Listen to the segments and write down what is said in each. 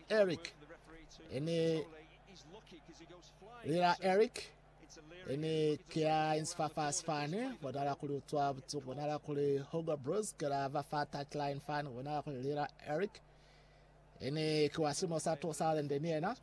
Eric Lira Eric kia insfafas fan wadala kuli utwa butu wadala kuli Hugo Bros kila vafa touchline fan wadala kuli Lira Eric kiwasimo sato salendeniena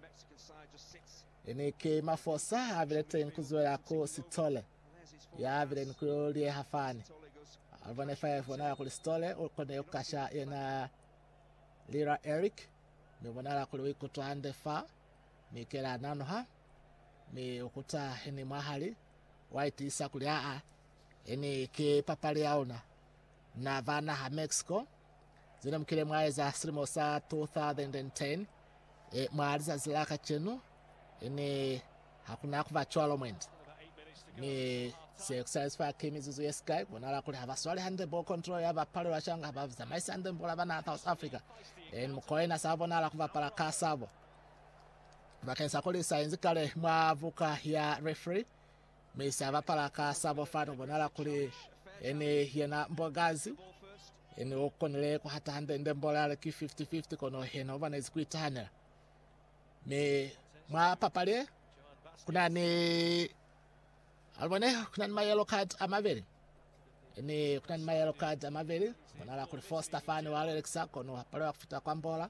ki mafosa avilete nkuzwela ko Sitole ya vile nkulie hafani Alvane 5 wadala kuli Sitole ukone ukasha yena Lira Eric mi wadala kuli wikutu hande fa mi kela nanoha mi ukuta hini mahali white isa kulia ki papali yauna na vana ha Mexico zina mkile mwaiza srimosa 2010 mwariza zilaka chenu hakuna kuva chwalo mwend mi se satisfy kimi zuzu yeskai wanala kuli hava swali hande ball control yava pale washanga hava zamaisi hande mbola vana South Africa mkoena sabo nala kuva pala kasabo vakensa kuli sainzi kale mwavuka ya referee misava pala kasabo fano bonala kuli yena mbogazi okonele ko hata hande ndembola le ki 50-50 kono heno bana izikuitanela me mwa papale kuna ni albone kuna ni yellow card amaveli kuna ni yellow card amaveli bonala kuli Foster fan wale Alexa kono pale wakufuta kwa mbola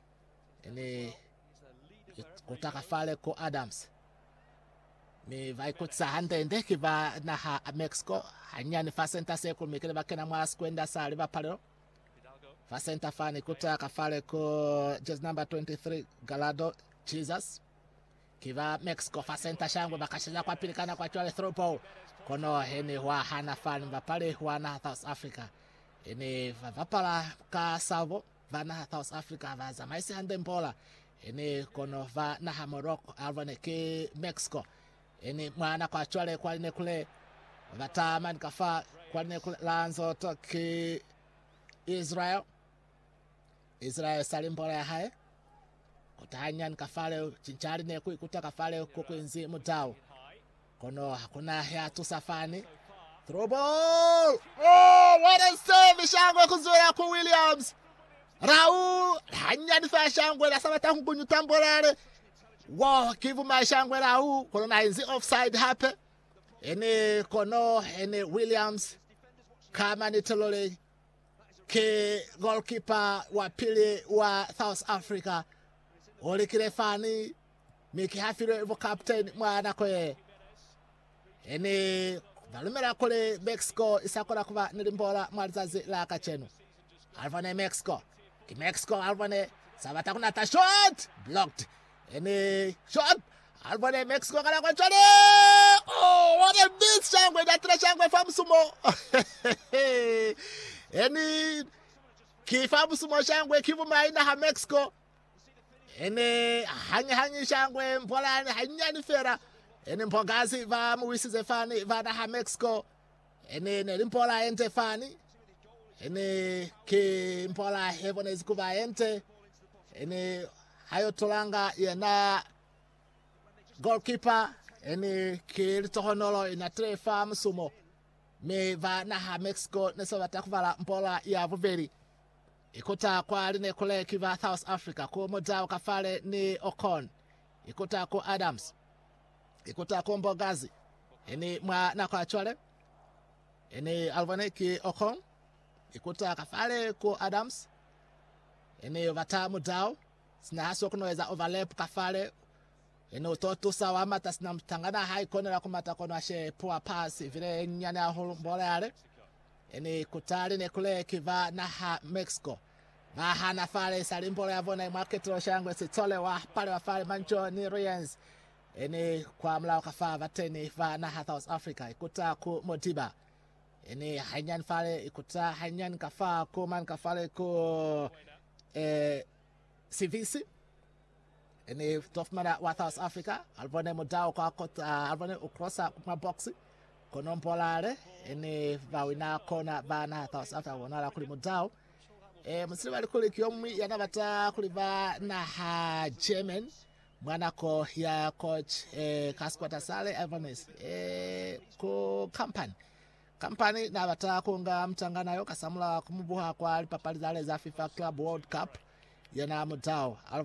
kutaka fale ko Adams mi vai kutsa hande ende kiva na ha Mexico hanyani fasenta seko mikele bakena mwas kwenda sali ba pale fasenta fani kutaka fale ko just number 23 Galado Jesus kiva Mexico fasenta shangwe bakashaza kwa pilikana kwa chwale throw ball kono heni wa hana fani ba pale wa na South Africa vapala ka savo vana South Africa vaza maisi hande mbola kono va na Morocco alvane ke Mexico mwana kwa chwale kwa line kule vataman kafa kwa line kule lanzo to ki Israel salimbola ya hae kutahanyan kafale chinchari ne kuikuta kafale kukuinzi mutao kono hakuna ya tusafani throw ball what a save shangwe kuzoya ku Williams Raul hanyani fa shangwe la sabata hungunyu tambolare wow kivu ma shangwe Raul kono na inzi offside hape kono Williams kama nitolole ke goalkeeper wa pili wa South Africa olikile fani miki hafiro evo captain mwana kwe valumera kule Mexico isakola kuva nilimbola mwalizazi la kachenu alvane Mexico alvane sabata kuna ta shot blocked shot alvane Mexico kala kwa chale what a beat shangwe datra shangwe famsumo kifamusumo shangwe kivu maina ha Mexico hanyi shangwe mpola hanyani fera mpogazi va muwisize fani vana ha Mexico nelimpola ente fani ki mpola hevonezi kuva ente hayo tolanga yena goalkeeper ki litohonolo ina trefa msumo me vana ha Mexico neso vatakuvala mpola ya vuveri ikuta kwa line kule kiva South Africa ku modao kafale ni Ocon ikuta ku Adams ikuta ku Mbogazi mwana kwa chwale alvane ki Ocon ikuta kafale ku Adams vata modao sina haso kunaweza overlap kafale utoto sawa mata sina mtangana hai kone la kumata kono ashe poa pass vile nyane ahulu mbole yale kutali ne kule kiva na ha Mexico hana fale salimbola yavona market lo shangwe Sitole wa pale wa fale mancho ni Rians kwa mlao kafa vateni va na South Africa ikuta ku Modiba hanyan fale ikuta hanyan kafa ku man kafale ku CVC tofmana wa South Africa alvone modao kwa kota alvone ukrosa kuma boxi kono mpolare vawina kona bana South Africa wonala kuli modao musiri wali kuli kiyomi yanabata kuli ba na ha German mwana ko ya coach Kaskwata Sale Evans ko company na bata kunga mtangana yo kasamula kumubuha kwa alipapali zale za FIFA Club World Cup yana modao